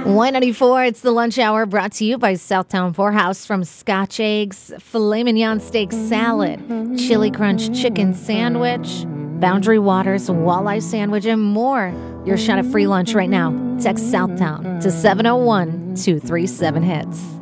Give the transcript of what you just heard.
194, it's the lunch hour brought to you by Southtown Poorhouse. From Scotch eggs, filet mignon steak salad, chili crunch chicken sandwich, Boundary Waters walleye sandwich, and more. Your shot at free lunch right now. Text Southtown to 701-237-HITS.